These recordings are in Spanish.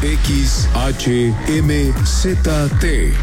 XHMZT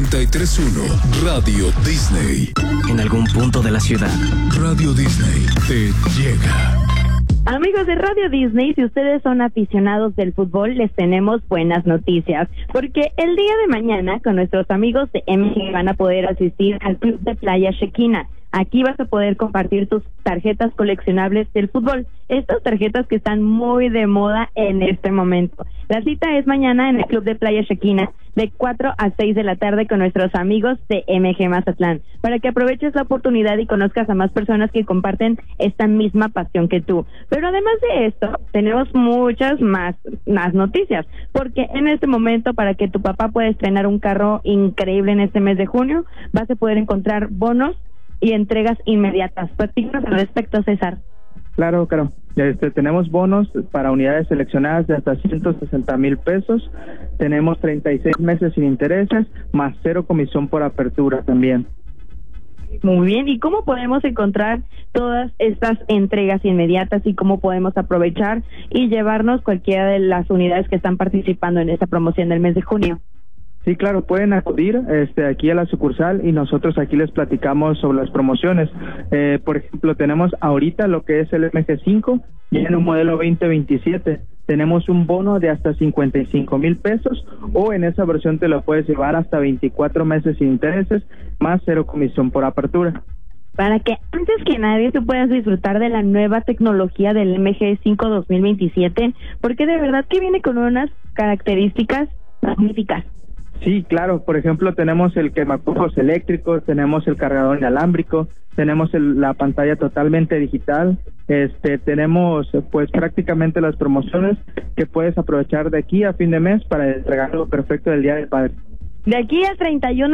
93.1 Radio Disney. En algún punto de la ciudad, Radio Disney te llega. Amigos de Radio Disney, si ustedes son aficionados del fútbol, les tenemos buenas noticias, porque el día de mañana con nuestros amigos de MG van a poder asistir al Club de Playa Shekinah. Aquí vas a poder compartir tus tarjetas coleccionables del fútbol, estas tarjetas que están muy de moda en este momento. La cita es mañana en el Club de Playa Shekinah de 4 a 6 de la tarde con nuestros amigos de MG Mazatlán, para que aproveches la oportunidad y conozcas a más personas que comparten esta misma pasión que tú. Pero además de esto, tenemos muchas más noticias, porque en este momento, para que tu papá pueda estrenar un carro increíble en este mes de junio, vas a poder encontrar bonos y entregas inmediatas. Platícanos al respecto, César. Claro. Tenemos bonos para unidades seleccionadas de hasta 160,000 pesos. Tenemos 36 meses sin intereses, más 0 comisión por apertura también. Muy bien, ¿y cómo podemos encontrar todas estas entregas inmediatas y cómo podemos aprovechar y llevarnos cualquiera de las unidades que están participando en esta promoción del mes de junio? Sí, claro, pueden acudir aquí a la sucursal y nosotros aquí les platicamos sobre las promociones. Por ejemplo, tenemos ahorita lo que es el MG5 y en un modelo 2027 tenemos un bono de hasta 55,000 pesos, o en esa versión te lo puedes llevar hasta 24 meses sin intereses, más 0 comisión por apertura. Para que antes que nadie tú puedas disfrutar de la nueva tecnología del MG5 2027, porque de verdad que viene con unas características magníficas. Sí, claro, por ejemplo, tenemos el quemacocos eléctricos, tenemos el cargador inalámbrico, tenemos la pantalla totalmente digital, tenemos pues prácticamente las promociones que puedes aprovechar de aquí a fin de mes para el regalo perfecto del Día del Padre. De aquí al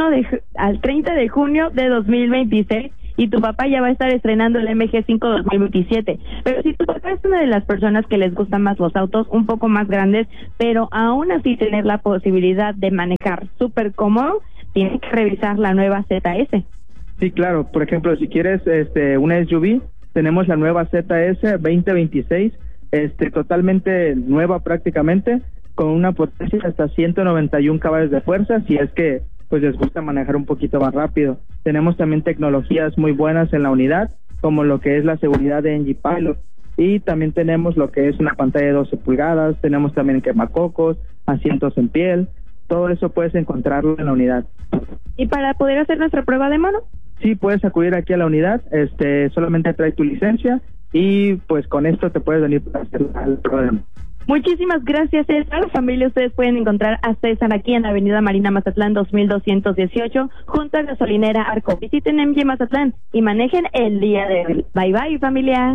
30 de junio de 2026, y tu papá ya va a estar estrenando el MG5 2027. Pero si tu papá es una de las personas que les gustan más los autos un poco más grandes, pero aún así tener la posibilidad de manejar súper cómodo, tiene que revisar la nueva ZS. Sí, claro. Por ejemplo, si quieres una SUV, tenemos la nueva ZS 2026, totalmente nueva prácticamente, con una potencia de hasta 191 caballos de fuerza, si es que pues les gusta manejar un poquito más rápido. Tenemos también tecnologías muy buenas en la unidad, como lo que es la seguridad de NG Pilot, y también tenemos lo que es una pantalla de 12 pulgadas, tenemos también quemacocos, asientos en piel, todo eso puedes encontrarlo en la unidad. ¿Y para poder hacer nuestra prueba de mano? Sí, puedes acudir aquí a la unidad, solamente trae tu licencia, y pues con esto te puedes venir para hacer el prueba. Muchísimas gracias, César. Familia, ustedes pueden encontrar a César aquí en la Avenida Marina Mazatlán 2218, junto a Gasolinera Arco. Visiten MG Mazatlán y manejen el día de hoy. Bye bye, familia.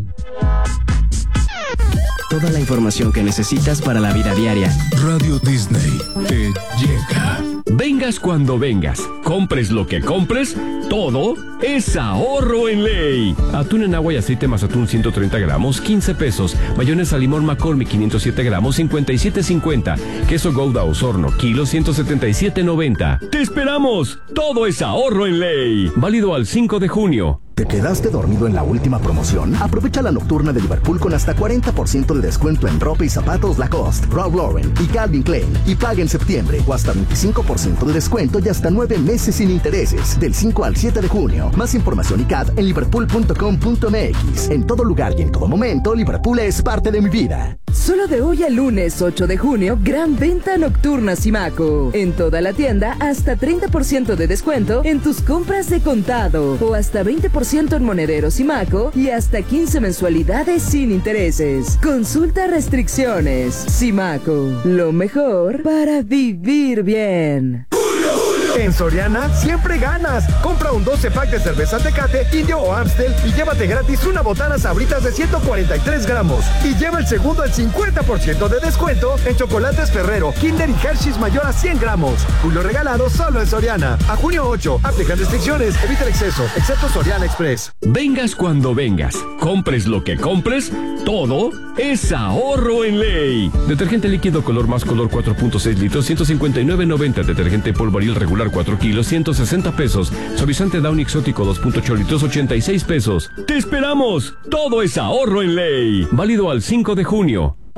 Toda la información que necesitas para la vida diaria. Radio Disney te llega. Vengas cuando vengas, compres lo que compres, todo es ahorro en ley. Atún en agua y aceite Mazatún 130 gramos, 15 pesos. Mayonesa limón McCormick 507 gramos, 57.50. Queso Gouda Osorno, kilo 177.90. ¡Te esperamos! Todo es ahorro en ley. Válido al 5 de junio. ¿Te quedaste dormido en la última promoción? Aprovecha la nocturna de Liverpool con hasta 40% de descuento en ropa y zapatos Lacoste, Ralph Lauren y Calvin Klein. Y paga en septiembre o hasta 25% de descuento y hasta 9 meses sin intereses. Del 5 al 7 de junio. Más información y CAT en liverpool.com.mx. En todo lugar y en todo momento, Liverpool es parte de mi vida. Solo de hoy al lunes 8 de junio, gran venta nocturna Simaco. En toda la tienda, hasta 30% de descuento en tus compras de contado. O hasta 20% en monedero Simaco y hasta 15 mensualidades sin intereses. Consulta restricciones. Simaco, lo mejor para vivir bien. En Soriana siempre ganas. Compra un 12 pack de cerveza Tecate, Indio o Amstel y llévate gratis una botana Sabritas de 143 gramos. Y lleva el segundo al 50% de descuento en chocolates Ferrero, Kinder y Hershey's mayor a 100 gramos. Julio regalado solo en Soriana. A junio 8. Aplican restricciones. Evita el exceso, excepto Soriana Express. Vengas cuando vengas, compres lo que compres, todo es ahorro en ley. Detergente líquido color más color 4.6 litros, 159.90. Detergente polvoril regular 4 kilos, 160 pesos. Suavizante Downy exótico 2.8 litros, 86 pesos. ¡Te esperamos! Todo es ahorro en ley. Válido al 5 de junio.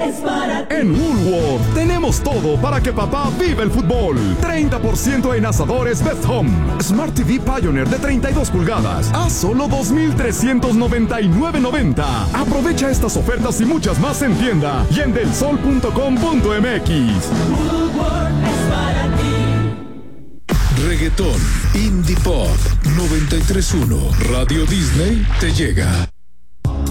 En Woolworth tenemos todo para que papá viva el fútbol. 30% en asadores Best Home. Smart TV Pioneer de 32 pulgadas a solo $2,399.90. Aprovecha estas ofertas y muchas más en tienda y en delsol.com.mx. Reggaetón, Indie Pop, 93.1 Radio Disney te llega.